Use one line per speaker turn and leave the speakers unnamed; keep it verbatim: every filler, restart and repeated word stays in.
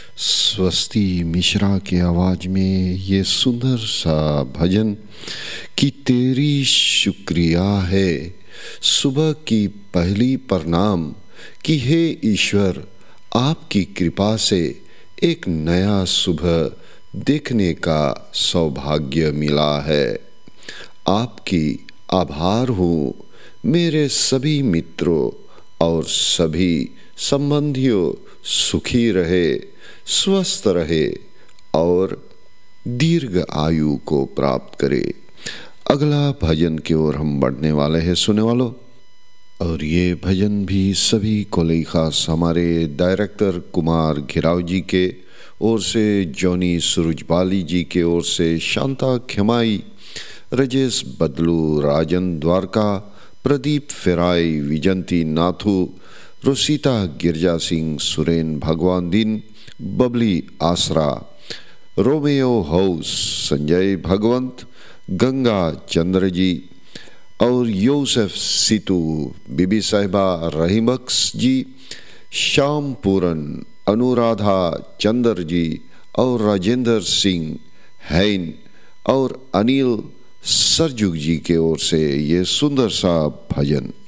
स्वस्ति मिश्रा के आवाज में ये सुंदर सा भजन कि तेरी शुक्रिया है सुबह की पहली प्रणाम कि हे ईश्वर आपकी कृपा से एक नया सुबह देखने का सौभाग्य मिला है। आपकी आभार हूँ मेरे सभी मित्रों और सभी संबंधियों सुखी रहे, स्वस्थ रहे और दीर्घ आयु को प्राप्त करे। अगला भजन की ओर हम बढ़ने वाले हैं सुने वालों, और ये भजन भी सभी को खास हमारे डायरेक्टर कुमार घिराव जी के ओर से, जॉनी सुरजबाली जी के ओर से, शांता खेमाई, रजेश बदलू, राजन द्वारका, प्रदीप फेराई, विजंती नाथू, रोसिता गिरजा सिंह, सुरेन भगवान दिन, बबली आसरा, रोमियो हाउस, संजय भगवंत, गंगा चंद्र जी और योसेफ सीतू, बीबी साहिबा रहीमक्स जी, श्याम पूरन, अनुराधा चंद्र जी और राजेंद्र सिंह हैन और अनिल सरजुग जी के ओर से ये सुंदर सा भजन।